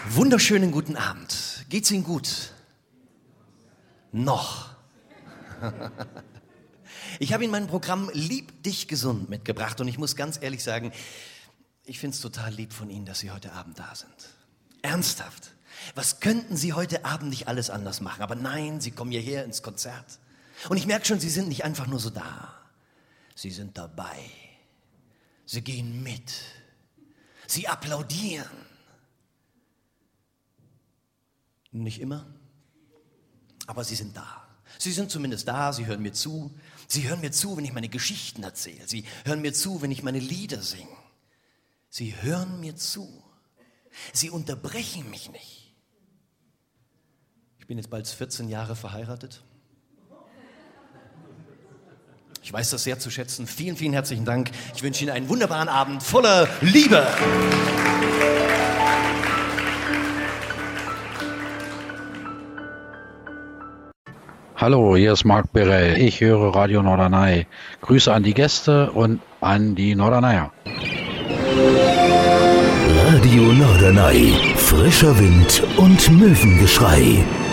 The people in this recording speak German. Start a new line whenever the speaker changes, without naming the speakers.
Wunderschönen guten Abend. Geht's Ihnen gut? Noch. Ich habe Ihnen mein Programm Lieb dich gesund mitgebracht und ich muss ganz ehrlich sagen, ich finde es total lieb von Ihnen, dass Sie heute Abend da sind. Ernsthaft. Was könnten Sie heute Abend nicht alles anders machen? Aber nein, Sie kommen hierher ins Konzert. Und ich merke schon, Sie sind nicht einfach nur so da. Sie sind dabei. Sie gehen mit. Sie applaudieren. Nicht immer, aber Sie sind da. Sie sind zumindest da, Sie hören mir zu. Sie hören mir zu, wenn ich meine Geschichten erzähle. Sie hören mir zu, wenn ich meine Lieder singe. Sie hören mir zu. Sie unterbrechen mich nicht. Ich bin jetzt bald 14 Jahre verheiratet. Ich weiß das sehr zu schätzen. Vielen, vielen herzlichen Dank. Ich wünsche Ihnen einen wunderbaren Abend voller Liebe.
Hallo, hier ist Marc Birell. Ich höre Radio Norderney. Grüße an die Gäste und an die Norderneyer.
Radio Norderney. Frischer Wind und Möwengeschrei.